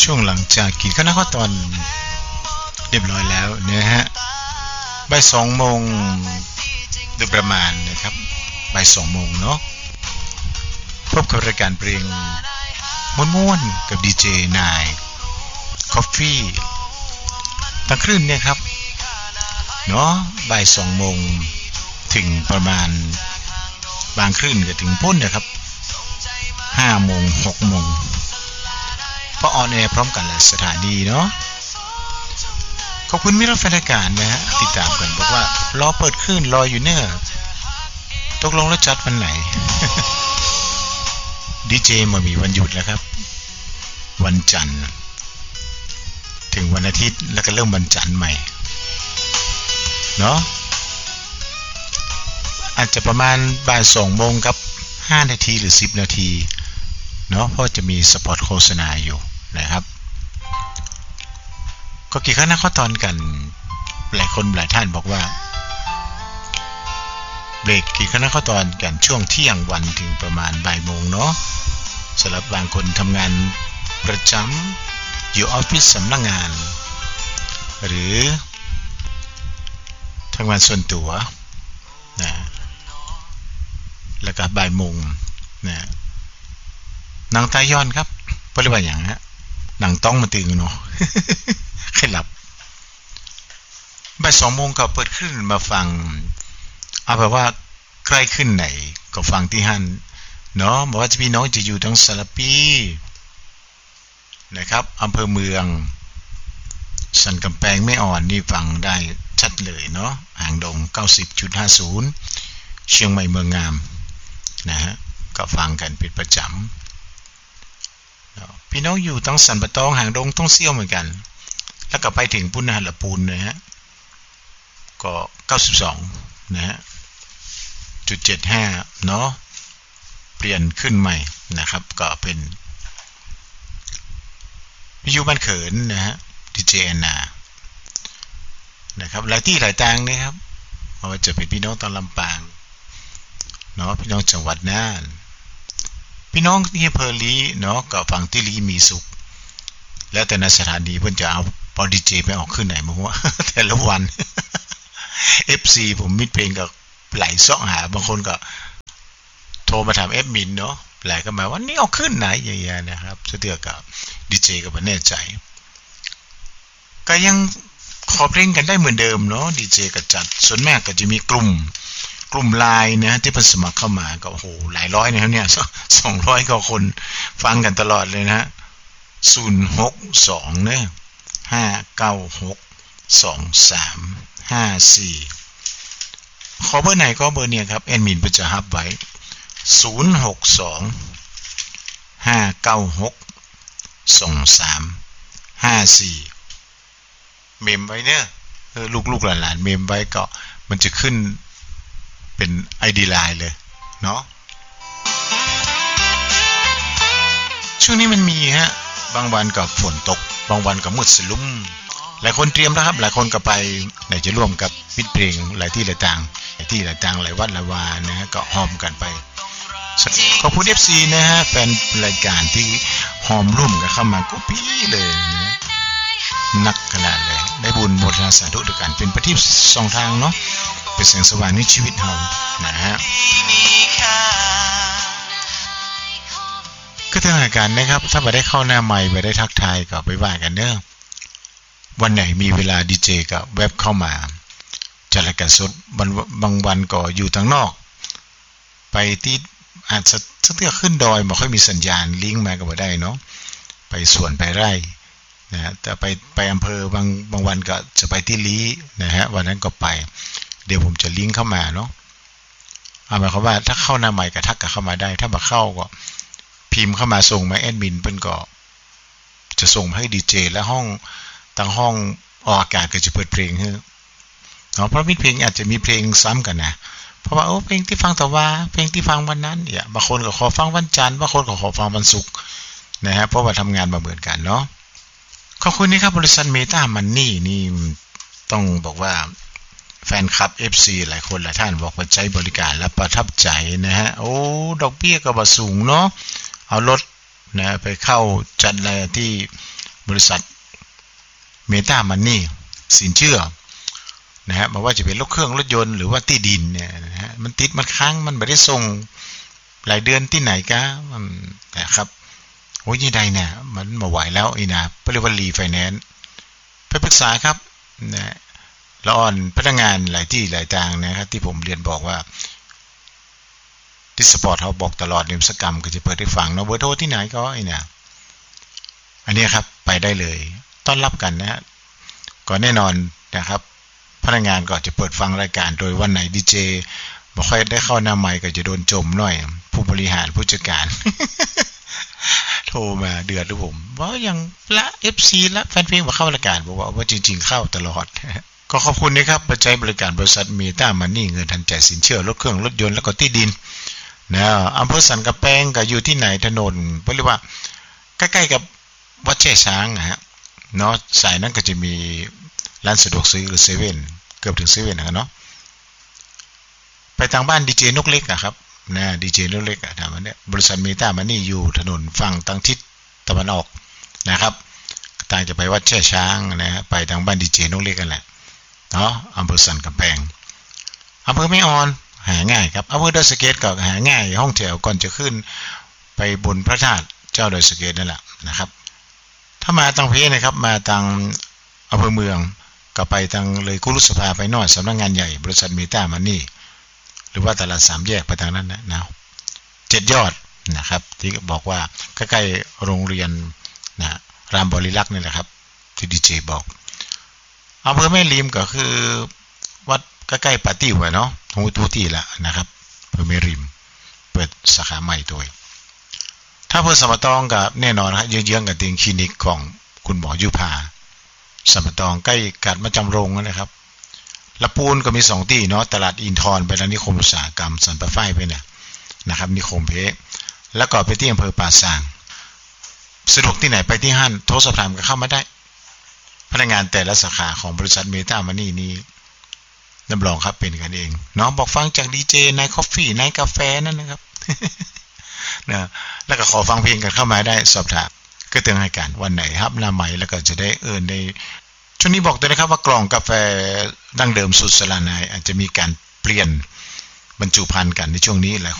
ช่วงหลังจากกินข้าวหน้าข้าวตอนเรียบร้อยแล้วนะฮะบ่าย2 โมงโดยประมาณนะครับบ่าย2 โมงเนาะพบกับรายการเพลงม่วนๆกับดีเจนายคอฟฟี่ตั้งคลื่นเนี่ยครับเนาะบ่าย2 โมงถึงประมาณบางคลื่นก็ถึงพ้นนะครับ5 โมง 6 โมงเพราะออนแอร์พร้อมกันหลายสถานีเนาะขอบคุณมิตรแฟนรายการนะฮะติดตามกันบอกว่ารอเปิดคลื่นรออยู่เนอะตกลงแล้วจัดวันไหน ดีเจมามีวันหยุดแล้วครับวันจันทร์ถึงวันอาทิตย์แล้วก็เริ่มวันจันทร์ใหม่เนาะอาจจะประมาณบ่าย2 โมงครับ5 นาทีหรือ10 นาทีเนาะเพราะจะมีสปอตโฆษณาอยู่นะครับก็กี่ครั้งนะข้อตอนกันหลายคนหลายท่านบอกว่าเบรกกี่ครั้งนะข้อตอนกันช่วงเที่ยงวันถึงประมาณบ่ายโมงเนาะสำหรับบางคนทำงานประจำอยู่ออฟฟิศสำนักงานหรือทำงานส่วนตัวนะแล้วก็บ่ายโมงนะหนังตาย้อนครับเพราะว่าอย่างฮะหนังต้องมาตึงเนาะ แค่หลับบ่าย2 โมงก็เปิดขึ้นมาฟังเอาแบบว่าใกล้ขึ้นไหนก็ฟังที่ฮั่นเนาะบอกว่าจะพี่น้องจะอยู่ทั้งสารปีนะครับอำเภอเมืองสันกำแพงไม่อ่อนนี่ฟังได้ชัดเลยเนาะหางดง 90.50 เชียงใหม่เมืองงามนะฮะก็ฟังกันเป็นประจำพี่น้องอยู่ทั้งสันปะตองหางดงต้องเซี่ยวเหมือนกันแล้วก็ไปถึงปุณณาละปูนนะฮะก็92นะฮะ.75 เนาะเปลี่ยนขึ้นใหม่นะครับก็เป็นวิทยุบ้านเขินนะฮะดีเจแอนนานะครับหลายที่หลายทางนะครับว่าจะเป็นพี่น้องตอนลำปางเนาะพี่น้องจังหวัดน่านพี่น้องที่อำเภอลีเนาะก็ฟังที่ลีมีสุขแล้วแต่ในสถานีเพิ่นจะเอาพอดีเจไปออกขึ้นไหนมาว่า แต่ละวัน FC ผมมิดเพลงกับไหลซ่องหาบางคนก็โทรมาถามแอดมินเนาะไหลก็มาว่านี่เอาขึ้นไหนอย่างเงี้ยนะครับเสื้อกับดีเจก็บ่แน่ใจก็ยังขอเพลงกันได้เหมือนเดิมเนาะดีเจก็จัดส่วนมากก็จะมีกลุ่มไลน์นะที่เพิ่นสมัครเข้ามาก็โอ้โหหลายร้อยนะครับเนี่ย200 กว่าคนฟังกันตลอดเลยนะ062เนี่ย5962354ขอเบอร์ไหนก็เบอร์เนี่ยครับแอดมินเพิ่นจะฮับไว้062-596-2354เมมไว้เนี่ยลูกๆหลานๆเมมไว้ก็มันจะขึ้นเป็น ID Line เลยเนาะช่วงนี้มันมีฮะบางวันก็ฝนตกบางวันก็มืดสลุ่มหลายคนเตรียมแล้วครับหลายคนก็ไปไหนจะร่วมกับพิธีเพลงหลายที่หลายต่างหลายวัดหลายวานะฮะก็หอมกันไปขอบคุณ FC นะฮะแฟนรายการที่หอมร่วมกันเข้ามาก็พี่เลยนะนักขนาดเลยได้บุญโมทนาสาธุด้วยกันเป็นประทีป2 ทางเนาะเป็นแสงสว่างในชีวิตเรานะฮะก็ทางรายการนะครับถ้าไม่ได้เข้าหน้าไมค์ไม่ได้ทักทายก็ไปว่ากันเนอะวันไหนมีเวลาดีเจก็แวบเข้ามาจัดรายการสดบางวันก็อยู่ทางนอกไปที่อาจจะเทือกขึ้นดอยไม่ค่อยมีสัญญาณลิงก์มาก็บ่ได้เนาะไปสวนไปไร่นะฮะแต่ไปอำเภอบางวันก็จะไปที่ลีนะฮะวันนั้นก็ไปเดี๋ยวผมจะลิงก์เข้ามาเนาะหมายความว่าถ้าเข้าหน้าใหม่ก็ทักกันเข้ามาได้ถ้ามาเข้าก็พิมพ์เข้ามาส่งมาแอดมินเพิ่นก็จะส่งให้ดีเจและห้องตั้งห้องออกอากาศก็จะเปิดเพลงให้เนาะเพราะมีเพลงอาจจะมีเพลงซ้ำกันนะเพราะว่าเพลงที่ฟังแต่ว่าเพลงที่ฟังวันนั้นเนี่ยบางคนก็ขอฟังวันจันทร์บางคนก็ขอฟังวันศุกร์นะฮะเพราะว่าทำงานมาเหมือนกันเนาะขอบคุณนะครับบริษัทเมตามันนี่ต้องบอกว่าแฟนคลับ FC หลายคนหลายท่านบอกว่าใช้บริการและประทับใจนะฮะโอ้ดอกเบี้ยก็บ่สูงเนาะเอารถนะไปเข้าจัดอะไรที่บริษัทเมตามันนี่สินเชื่อนะฮะไม่ว่าจะเป็นรถเครื่องรถยนต์หรือว่าที่ดินเนี่ยนะฮะมันติดมันค้างมันไม่ได้ส่งหลายเดือนที่ไหนก็นะครับโอ้ยยี่ใดเนี่ยมันมาไหวแล้วอีนะเรียกว่ารีไฟแนนซ์ไปปรึกษาครับนะละอ่อนพนักงานหลายที่หลายทางนะครับที่ผมเรียนบอกว่าที่สปอร์ตเขาบอกตลอดนิมสกรรมก็จะเปิดให้ฟังเนาะเบอร์โทรที่ไหนก็ไอ้เนี่ยอันนี้ครับไปได้เลยต้อนรับกันนะฮะก็แน่นอนนะครับพนักงานก็จะเปิดฟังรายการโดยวันไหนดีเจบ่ค่อยได้เข้าหน้าไมค์ก็จะโดนจมหน่อยผู้บริหารผู้จัดการ โทรมาเดือดด้วยผมว่ายังละ FC ละแฟนเพลงมาเข้ารายการบอกว่าจริงๆเข้าตลอด ก็ขอบคุณนะครับมาใช้บริการบริษัทเมตามันนี่เงินทันใจสินเชื่อรถเครื่องรถยนต์แล้วก็ที่ดินนะอำเภอสันกำแพงก็อยู่ที่ไหนถนนเรียกว่าใกล้ๆกับวัดแช่ช้างนะฮะเนาะสายนั้นก็จะมีร้านสะดวกซื้อหรือเซเว่นเกือบถึงเซเว่นนะเนาะไปทางบ้านดีเจนกเล็กอะครับนะดีเจนกเล็กอะถามว่าเนี่ยบริษัทเมตามันนี่อยู่ถนนฝั่งทางทิศตะวันออกนะครับต่างจะไปวัดแช่ช้างนะฮะไปทางบ้านดีเจนกเล็กกันแหละเนาะอำเภอสันกำแพงอำเภอแม่ออนหาง่ายครับอำเภอดอยสะเก็ดก็หาง่ายห้องแถวก่อนจะขึ้นไปบนพระธาตุเจ้าดอยสะเก็ดนั่นแหละนะครับถ้ามาทางเพนะครับมาทางอำเภอเมืองก็ไปทางเลยคุรุสภาไปหน่อยสำนักงานใหญ่บริษัทเมตามันนี่หรือว่าตลาดสามแยกไปทางนั้นนะ7 ยอดนะครับที่บอกว่าใกล้ๆโรงเรียนนะรามบริลักษ์นี่แหละครับที่ดีเจบอกอำเภอแม่ริมก็คือวัดใกล้ๆปาตี้ไว้เนาะหูตูตี้ละนะครับอำเภอแม่ริมเปิดสาขาใหม่โดยถ้าอำเภอสมตองกับแน่นอนครับเยื้องๆกับเตียงคลินิกของคุณหมอยุพาสมตองใกล้กาดมาจำโรงนะครับละปูนก็มี2ที่เนาะตลาดอินทรไปแล้วนิคมอุตสาหกรรมสันปะฝ้ายไปเนี่ยนะครับนิคมเพแล้วก็ไปที่อำเภอป่าซางสะดวกที่ไหนไปที่ห้างโทรสอบถามก็เข้ามาได้พนักงานแต่ละสาขาของบริษัทเมตามันนี่รับรองครับเป็นกันเองเนาะบอกฟังจากดีเจนายคอฟฟี่นายกาแฟนั่นนะครับ นะแล้วก็ขอฟังเพลงกันเข้ามาได้สอบถามก็เตือนให้กันวันไหนครับหน้าใหม่แล้วก็จะได้ในช่วงนี้บอกตัวนะครับว่ากล่องกาแฟดั้งเดิมสุดสลานายอาจจะมีการเปลี่ยนบรรจุภัณฑ์กันในช่วงนี้แหละ